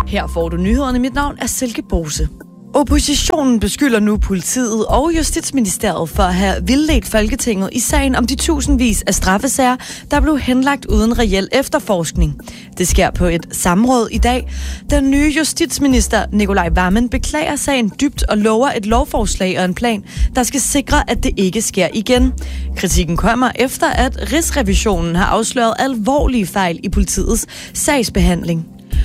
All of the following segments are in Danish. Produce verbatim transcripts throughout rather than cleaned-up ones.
Her får du nyhederne. Mit navn er Silke Bose. Oppositionen beskylder nu politiet og Justitsministeriet for at have vildledt Folketinget i sagen om de tusindvis af straffesager, der blev henlagt uden reel efterforskning. Det sker på et samråd i dag. Den nye justitsminister Nicolai Wammen beklager sagen dybt og lover et lovforslag og en plan, der skal sikre, at det ikke sker igen. Kritikken kommer efter, at Rigsrevisionen har afsløret alvorlige fejl i politiets sagsbehandling.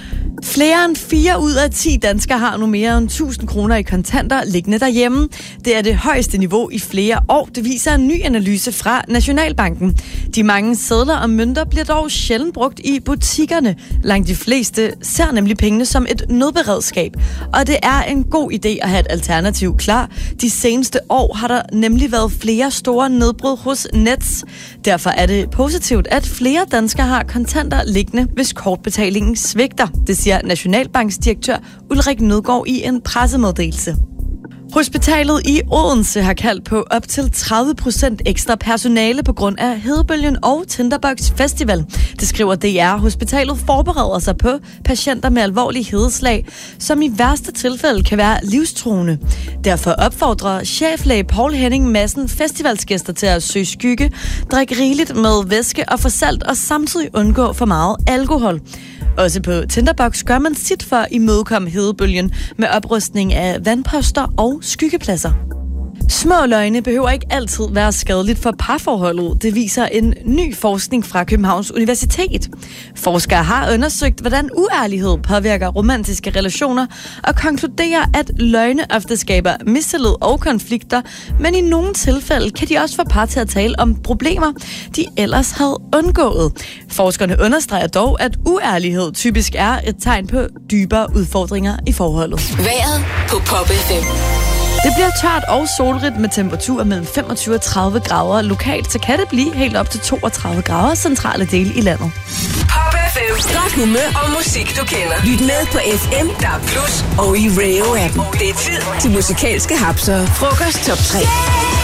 Flere end fire ud af ti danskere har nu mere end tusind kroner i kontanter liggende derhjemme. Det er det højeste niveau i flere år. Det viser en ny analyse fra Nationalbanken. De mange sedler og mønter bliver dog sjældent brugt i butikkerne. Langt de fleste ser nemlig pengene som et nødberedskab. Og det er en god idé at have et alternativ klar. De seneste år har der nemlig været flere store nedbrud hos Nets. Derfor er det positivt, at flere danskere har kontanter liggende, hvis kortbetalingen svigter. Det siger Nationalbanks direktør Ulrik Nødgaard i en pressemeddelelse. Hospitalet i Odense har kaldt på op til tredive procent ekstra personale på grund af Hedebølgen og Tinderbox Festival. Det skriver D R. Hospitalet forbereder sig på patienter med alvorlige hedeslag, som i værste tilfælde kan være livstruende. Derfor opfordrer cheflæge Paul Henning Madsen festivalsgæster til at søge skygge, drikke rigeligt med væske og få salt og samtidig undgå for meget alkohol. Også på Tinderbox gør man sit for at imødekomme Hedebølgen med oprustning af vandposter og skyggepladser. Små løgne behøver ikke altid være skadeligt for parforholdet. Det viser en ny forskning fra Københavns Universitet. Forskere har undersøgt, hvordan uærlighed påvirker romantiske relationer, og konkluderer, at løgne ofte skaber mistillid og konflikter, men i nogle tilfælde kan de også få par til at tale om problemer, de ellers havde undgået. Forskerne understreger dog, at uærlighed typisk er et tegn på dybere udfordringer i forholdet. Vejret på Pop F M. Det bliver tørt og solrigt med temperaturer mellem femogtyve og tredive grader. Lokalt så kan det blive helt op til toogtredive grader centrale dele i landet. Pop F M. Godt humør og musik, du kender. Lyt med på F M, D A B plus, og i Radio-appen. Det er tid til musikalske hapser. Frokost top tre.